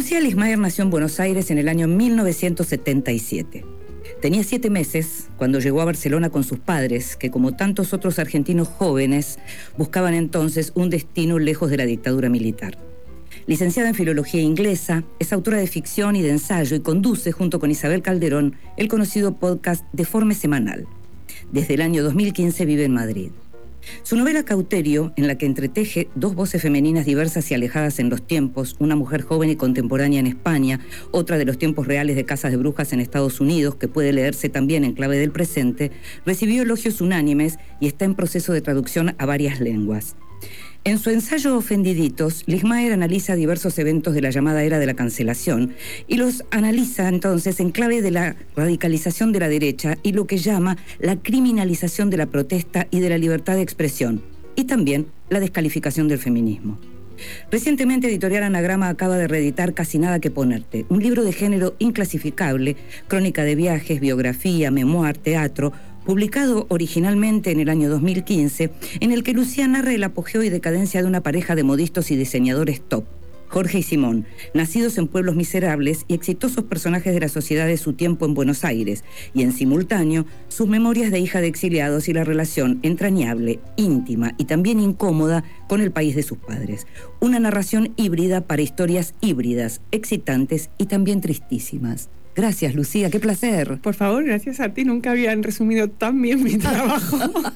Lucía Lismayer nació en Buenos Aires en el año 1977. Tenía 7 meses cuando llegó a Barcelona con sus padres, que como tantos otros argentinos jóvenes, buscaban entonces un destino lejos de la dictadura militar. Licenciada en Filología Inglesa, es autora de ficción y de ensayo y conduce, junto con Isabel Calderón, el conocido podcast Deforme Semanal. Desde el año 2015 vive en Madrid. Su novela Cauterio, en la que entreteje 2 voces femeninas diversas y alejadas en los tiempos, una mujer joven y contemporánea en España, otra de los tiempos reales de casas de brujas en Estados Unidos, que puede leerse también en clave del presente, recibió elogios unánimes y está en proceso de traducción a varias lenguas. En su ensayo Ofendiditos, Lismayer analiza diversos eventos de la llamada era de la cancelación y los analiza entonces en clave de la radicalización de la derecha y lo que llama la criminalización de la protesta y de la libertad de expresión, y también la descalificación del feminismo. Recientemente Editorial Anagrama acaba de reeditar Casi nada que ponerte, un libro de género inclasificable, crónica de viajes, biografía, memoir, teatro, publicado originalmente en el año 2015, en el que Lucía narra el apogeo y decadencia de una pareja de modistos y diseñadores top, Jorge y Simón, nacidos en pueblos miserables y exitosos personajes de la sociedad de su tiempo en Buenos Aires, y en simultáneo, sus memorias de hija de exiliados y la relación entrañable, íntima y también incómoda con el país de sus padres. Una narración híbrida para historias híbridas, excitantes y también tristísimas. Gracias, Lucía, qué placer. Por favor, gracias a ti. Nunca habían resumido tan bien mi trabajo.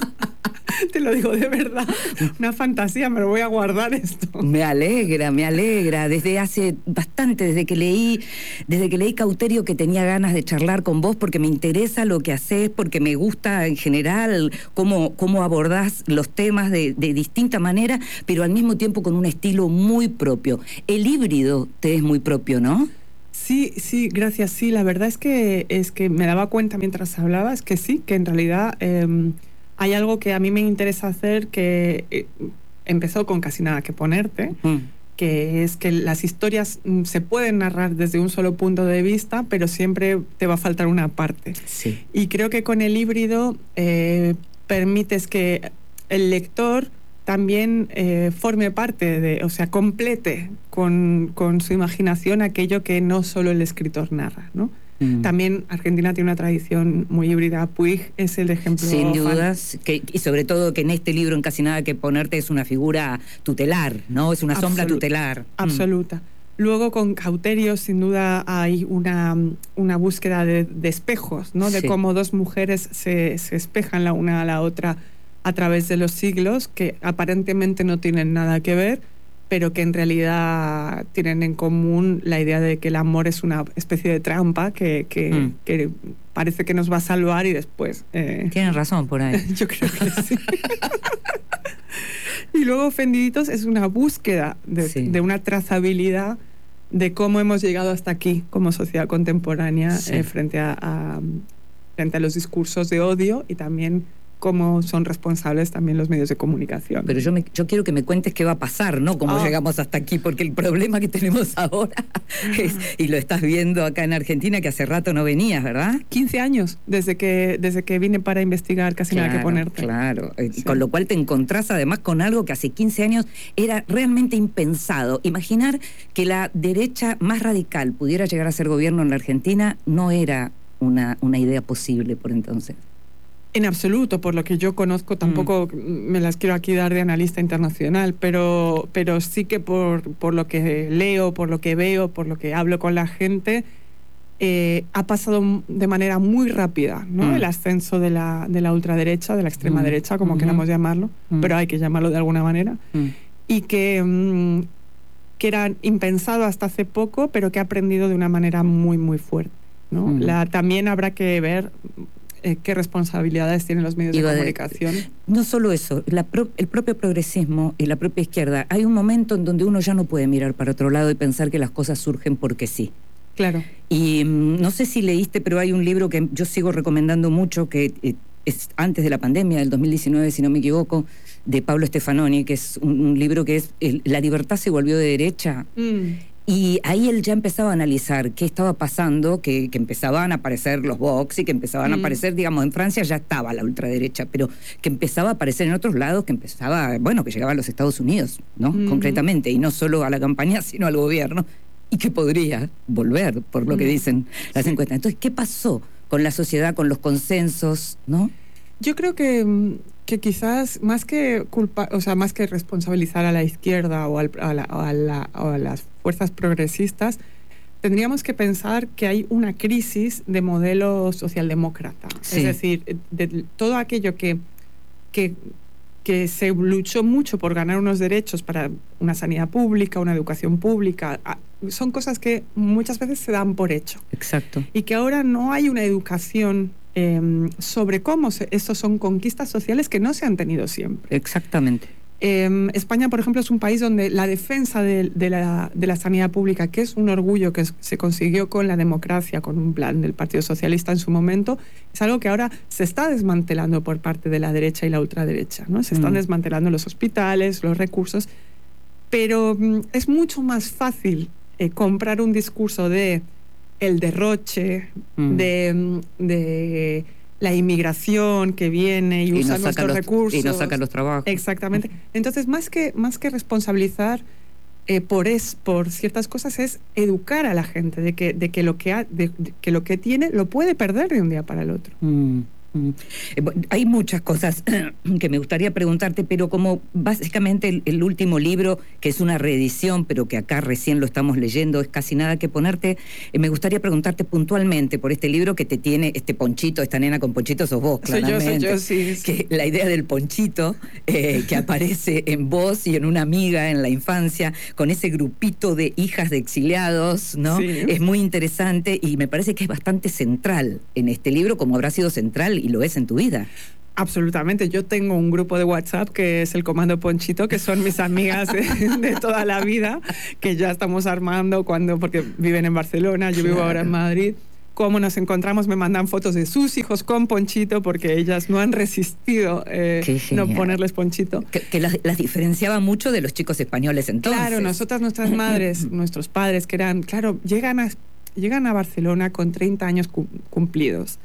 Te lo digo de verdad. Una fantasía, me lo voy a guardar esto. Me alegra. Desde hace bastante, desde que leí Cauterio, que tenía ganas de charlar con vos, porque me interesa lo que haces, porque me gusta en general cómo abordás los temas de distinta manera, pero al mismo tiempo con un estilo muy propio. El híbrido te es muy propio, ¿no? Sí, gracias. Sí, la verdad es que me daba cuenta mientras hablabas que sí, que en realidad hay algo que a mí me interesa hacer que empezó con Casi nada que ponerte, que es que las historias se pueden narrar desde un solo punto de vista, pero siempre te va a faltar una parte. Sí. Y creo que con el híbrido permites que el lector también forme parte o sea, complete con su imaginación aquello que no solo el escritor narra, ¿no? También Argentina tiene una tradición muy híbrida. Puig es el ejemplo. Sin dudas, y sobre todo que en este libro, en Casi nada que ponerte, es una figura tutelar, ¿no? Es una sombra tutelar. Absoluta. Luego con Cauterio, sin duda, hay una búsqueda de espejos, ¿no? De cómo 2 mujeres se espejan la una a la otra a través de los siglos, que aparentemente no tienen nada que ver, pero que en realidad tienen en común la idea de que el amor es una especie de trampa que parece que nos va a salvar y después... Tienen razón por ahí. Yo creo que sí. Y luego Ofendiditos es una búsqueda de una trazabilidad de cómo hemos llegado hasta aquí como sociedad contemporánea frente a los discursos de odio y también cómo son responsables también los medios de comunicación. Pero yo quiero que me cuentes qué va a pasar, ¿no? Cómo llegamos hasta aquí, porque el problema que tenemos ahora es, y lo estás viendo acá en Argentina, que hace rato no venías, ¿verdad? 15 años desde que vine para investigar Casi nada que ponerte. Claro, con lo cual te encontrás además con algo que hace 15 años era realmente impensado. Imaginar que la derecha más radical pudiera llegar a ser gobierno en la Argentina no era una idea posible por entonces. En absoluto, por lo que yo conozco, tampoco me las quiero aquí dar de analista internacional, pero sí que por lo que leo, por lo que veo, por lo que hablo con la gente, ha pasado de manera muy rápida, ¿no? El ascenso de la ultraderecha, de la extrema derecha, como queramos llamarlo, pero hay que llamarlo de alguna manera, y que era impensado hasta hace poco, pero que ha aprendido de una manera muy, muy fuerte, ¿no? También habrá que ver qué responsabilidades tienen los medios de comunicación. No solo eso, el propio progresismo y la propia izquierda. Hay un momento en donde uno ya no puede mirar para otro lado y pensar que las cosas surgen porque sí. Claro. Y no sé si leíste, pero hay un libro que yo sigo recomendando mucho, que es antes de la pandemia, del 2019, si no me equivoco, de Pablo Stefanoni, que es un libro que es La libertad se volvió de derecha. Y ahí él ya empezaba a analizar qué estaba pasando, que empezaban a aparecer los Vox y que empezaban a aparecer, digamos, en Francia ya estaba la ultraderecha, pero que empezaba a aparecer en otros lados, que llegaba a los Estados Unidos, ¿no? Concretamente, y no solo a la campaña, sino al gobierno. y que podría volver, por lo que dicen las encuestas. Entonces, ¿qué pasó con la sociedad, con los consensos, no? Yo creo que quizás más que más que responsabilizar a la izquierda o a las fuerzas progresistas, tendríamos que pensar que hay una crisis de modelo socialdemócrata. Sí. Es decir, de todo aquello que se luchó mucho por ganar unos derechos para una sanidad pública, una educación pública, son cosas que muchas veces se dan por hecho. Exacto. Y que ahora no hay una educación sobre cómo estos son conquistas sociales que no se han tenido siempre. Exactamente. España, por ejemplo, es un país donde la defensa de la sanidad pública, que es un orgullo que se consiguió con la democracia, con un plan del Partido Socialista en su momento, es algo que ahora se está desmantelando por parte de la derecha y la ultraderecha, ¿no? Se están desmantelando los hospitales, los recursos, pero es mucho más fácil comprar un discurso de el derroche, de la inmigración que viene y usa nuestros recursos. Y nos saca los trabajos. Exactamente. Entonces, más que responsabilizar por ciertas cosas, es educar a la gente de que lo que tiene lo puede perder de un día para el otro. Hay muchas cosas que me gustaría preguntarte, pero como básicamente el último libro, que es una reedición, pero que acá recién lo estamos leyendo, es casi nada que ponerte, me gustaría preguntarte puntualmente por este libro que te tiene este ponchito, esta nena con ponchito, sos vos, claramente. Soy yo, sí. Que la idea del ponchito que aparece en vos y en una amiga en la infancia, con ese grupito de hijas de exiliados, ¿no? Sí. Es muy interesante y me parece que es bastante central en este libro, como habrá sido central y lo es en tu vida. Absolutamente. Yo tengo un grupo de WhatsApp que es el Comando Ponchito, que son mis amigas de toda la vida, que ya estamos armando porque viven en Barcelona, yo vivo ahora en Madrid. Cómo nos encontramos, me mandan fotos de sus hijos con ponchito, porque ellas no han resistido no ponerles ponchito. Que las diferenciaba mucho de los chicos españoles entonces. Claro, nuestras madres, nuestros padres, que eran, claro, llegan a Barcelona con 30 años cumplidos.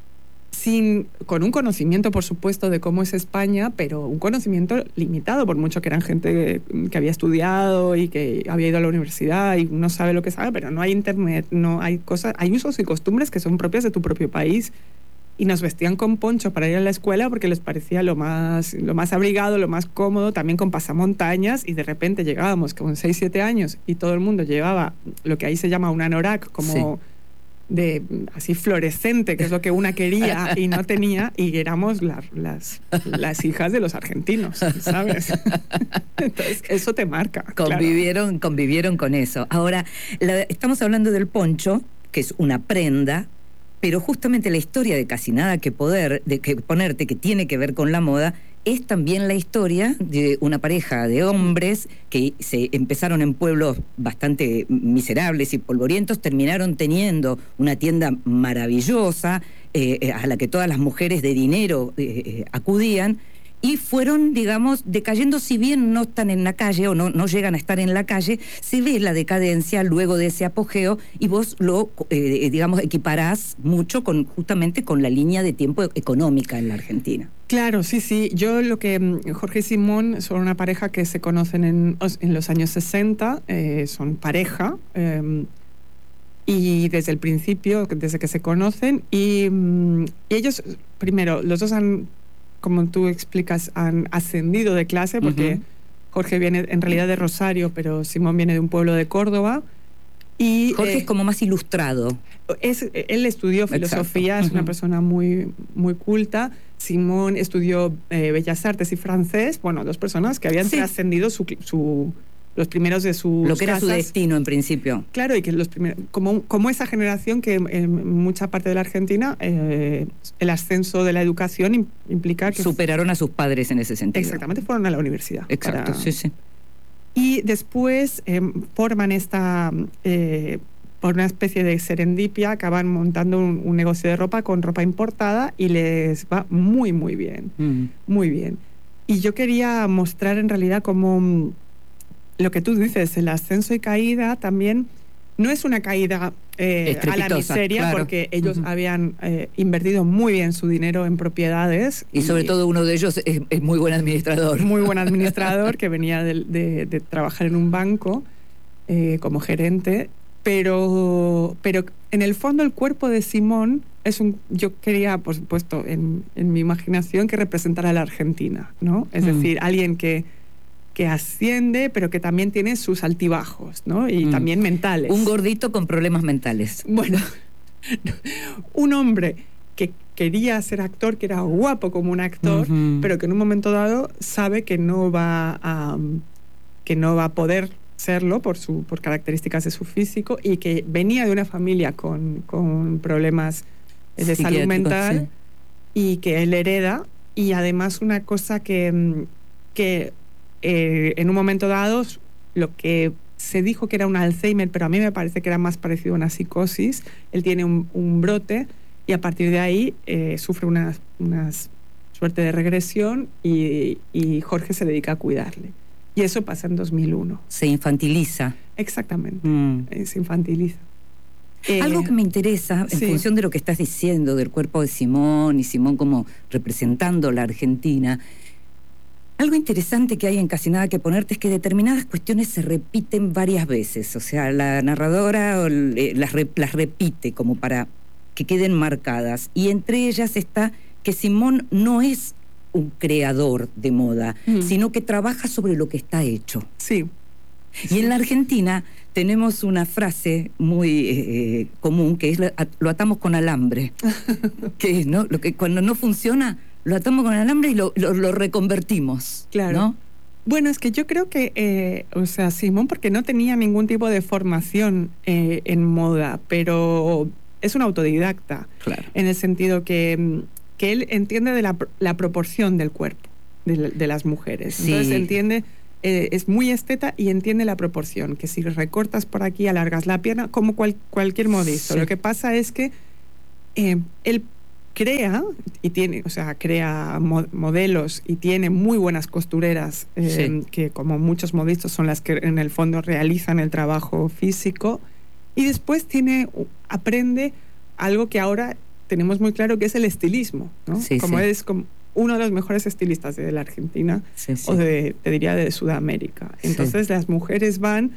Con un conocimiento, por supuesto, de cómo es España, pero un conocimiento limitado, por mucho que eran gente que había estudiado y que había ido a la universidad y no sabe lo que sabe, pero no hay internet, no hay cosas, hay usos y costumbres que son propias de tu propio país. Y nos vestían con poncho para ir a la escuela porque les parecía lo más abrigado, lo más cómodo, también con pasamontañas, y de repente llegábamos con 6, 7 años y todo el mundo llevaba lo que ahí se llama un anorak, como... Sí. De así fluorescente, que es lo que una quería y no tenía, y éramos las hijas de los argentinos, ¿sabes? Entonces, eso te marca. Convivieron con eso. Ahora, estamos hablando del poncho, que es una prenda, pero justamente la historia de Casi Nada que Ponerte, que tiene que ver con la moda, es también la historia de una pareja de hombres que se empezaron en pueblos bastante miserables y polvorientos, terminaron teniendo una tienda maravillosa a la que todas las mujeres de dinero acudían, y fueron, digamos, decayendo. Si bien no están en la calle o no llegan a estar en la calle, se ve la decadencia luego de ese apogeo, y vos lo, digamos, equiparás mucho justamente con la línea de tiempo económica en la Argentina. Claro, sí. Yo Jorge y Simón son una pareja que se conocen en los años 60, son pareja, y desde el principio, desde que se conocen, y ellos, primero, los dos han, como tú explicas, han ascendido de clase, porque Jorge viene en realidad de Rosario, pero Simón viene de un pueblo de Córdoba. Y Jorge es como más ilustrado. Él estudió filosofía, es una persona muy, muy culta. Simón estudió Bellas Artes y francés. Bueno, dos personas que habían trascendido los primeros de sus lo que casas. Era su destino en principio. Claro, y que los primeros, como esa generación que en mucha parte de la Argentina el ascenso de la educación implica que superaron a sus padres en ese sentido. Exactamente, fueron a la universidad. Exacto, sí. Y después forman por una especie de serendipia, acaban montando un negocio de ropa con ropa importada, y les va muy, muy bien. Muy bien. Y yo quería mostrar en realidad cómo lo que tú dices, el ascenso y caída también no es una caída a la miseria, claro, porque ellos habían invertido muy bien su dinero en propiedades. Y sobre todo uno de ellos es muy buen administrador. Muy buen administrador, que venía de trabajar en un banco como gerente, Pero en el fondo el cuerpo de Simón yo quería, por supuesto, en mi imaginación, que representara a la Argentina, ¿no? Es decir, alguien que asciende, pero que también tiene sus altibajos, ¿no? Y también mentales. Un gordito con problemas mentales. Bueno, un hombre que quería ser actor, que era guapo como un actor, pero que en un momento dado sabe que no va a poder serlo por características de su físico, y que venía de una familia con problemas de salud mental, y que él hereda. Y además una cosa que en un momento dado, lo que se dijo que era un Alzheimer, pero a mí me parece que era más parecido a una psicosis. Él tiene un brote, y a partir de ahí sufre una suerte de regresión, y Jorge se dedica a cuidarle. Y eso pasa en 2001. Se infantiliza. Exactamente, se infantiliza. Algo que me interesa, en función de lo que estás diciendo, del cuerpo de Simón, y Simón como representando la Argentina, algo interesante que hay en Casi Nada que Ponerte es que determinadas cuestiones se repiten varias veces. O sea, la narradora las repite como para que queden marcadas. Y entre ellas está que Simón no es un creador de moda, sino que trabaja sobre lo que está hecho. Sí. Y en la Argentina tenemos una frase muy común, que es lo atamos con alambre. Que es, ¿no? Lo que cuando no funciona, lo atamos con alambre y lo reconvertimos. Claro. ¿No? Bueno, es que yo creo que, Simón, porque no tenía ningún tipo de formación en moda, pero es un autodidacta. Claro. En el sentido que él entiende de la proporción del cuerpo de las mujeres. Sí. Entonces entiende, es muy esteta y entiende la proporción, que si recortas por aquí, alargas la pierna, como cualquier modisto. Sí. Lo que pasa es que él crea modelos, y tiene muy buenas costureras, que como muchos modistas son las que en el fondo realizan el trabajo físico, y después aprende algo que ahora tenemos muy claro, que es el estilismo, ¿no? Sí, es como uno de los mejores estilistas de la Argentina, o te diría de Sudamérica. Entonces las mujeres van,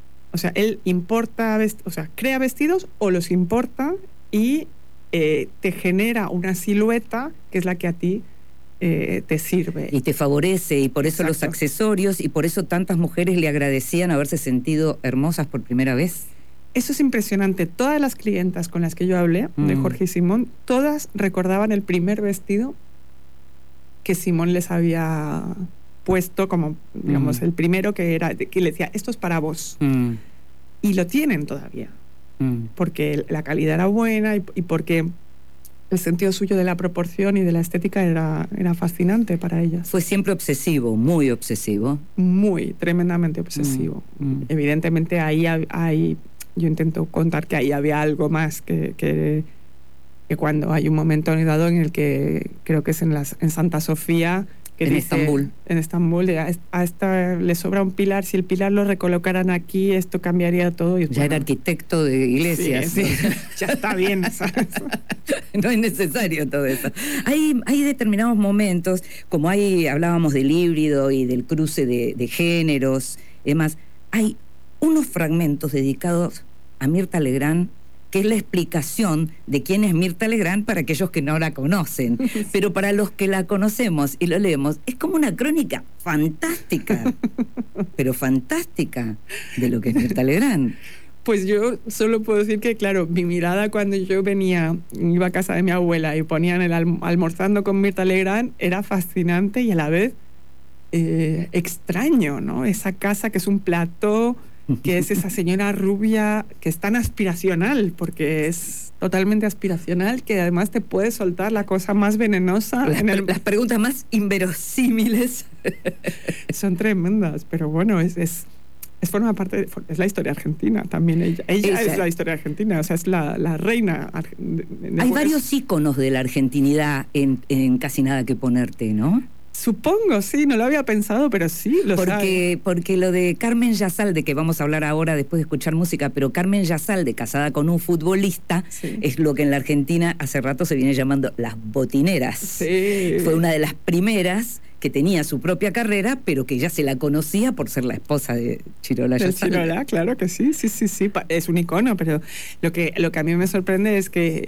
él importa, crea vestidos o los importa, y te genera una silueta que es la que a ti te sirve. Y te favorece, y por eso Exacto. Los accesorios, y por eso tantas mujeres le agradecían haberse sentido hermosas por primera vez. Eso es impresionante. Todas las clientas con las que yo hablé, de Jorge y Simón, todas recordaban el primer vestido que Simón les había puesto, como, digamos, el primero que le decía, esto es para vos. Y lo tienen todavía. Porque la calidad era buena, y porque el sentido suyo de la proporción y de la estética era fascinante para ellas. Fue siempre obsesivo, muy obsesivo. Muy, tremendamente obsesivo. Evidentemente ahí hay... Yo intento contar que ahí había algo más que cuando hay un momento dado en el que creo que es en Santa Sofía, que Estambul. En Estambul, a esta le sobra un pilar, si el pilar lo recolocaran aquí, esto cambiaría todo. Ya era arquitecto de iglesias. Sí, ya está bien, ¿sabes? No es necesario todo eso. Hay determinados momentos, como hablábamos del híbrido y del cruce de géneros, además, hay unos fragmentos dedicados a Mirta Legrand, que es la explicación de quién es Mirta Legrand para aquellos que no la conocen. Pero para los que la conocemos y lo leemos, es como una crónica fantástica, pero fantástica, de lo que es Mirta Legrand. Pues yo solo puedo decir que, claro, mi mirada cuando yo iba a casa de mi abuela y ponían el almorzando con Mirta Legrand, era fascinante y a la vez extraño, ¿no? Esa casa que es un plató, que es esa señora rubia que es tan aspiracional, porque es totalmente aspiracional, que además te puede soltar la cosa más venenosa. Las preguntas más inverosímiles. Son tremendas, pero bueno, forma parte, es la historia argentina también. Ella es la historia argentina, es la reina. Hay varios íconos de la argentinidad en Casi Nada que Ponerte, ¿no? Supongo, sí, no lo había pensado, pero sí, porque lo de Carmen Yazalde, que vamos a hablar ahora después de escuchar música, pero Carmen Yazalde, casada con un futbolista, es lo que en la Argentina hace rato se viene llamando las botineras. Sí. Fue una de las primeras que tenía su propia carrera, pero que ya se la conocía por ser la esposa de Chirola Yasalda. Chirola, claro que sí, es un icono, pero lo que a mí me sorprende es que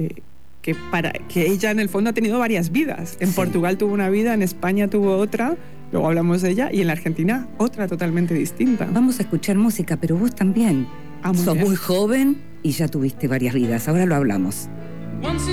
ella en el fondo ha tenido varias vidas. En Portugal tuvo una vida, en España tuvo otra, luego hablamos de ella, y en la Argentina otra totalmente distinta. Vamos a escuchar música, pero vos también. Sos muy joven y ya tuviste varias vidas, ahora lo hablamos.